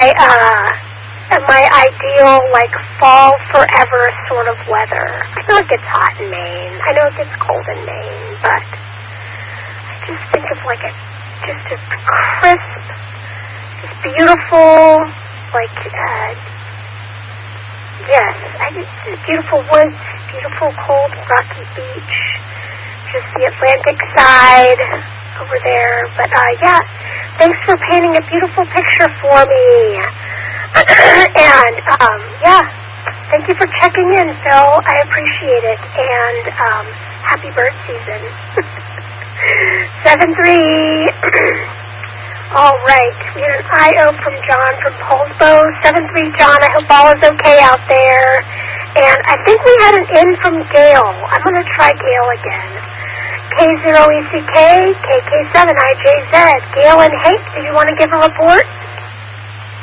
my ideal, like, fall forever sort of weather. I know it gets hot in Maine. I know it gets cold in Maine, but I just think of, like, just a crisp, just beautiful, like, beautiful woods, beautiful cold rocky beach, just the Atlantic side over there. But, thanks for painting a beautiful picture for me. And, thank you for checking in, Phil. I appreciate it. And, happy bird season. 7-3. All right. We had an I.O. from John from Polsbo. 7-3, John. I hope all is okay out there. And I think we had an in from Gail. I'm going to try Gail again. K0ECK, KK7IJZ. Gail and Hank, do you want to give a report?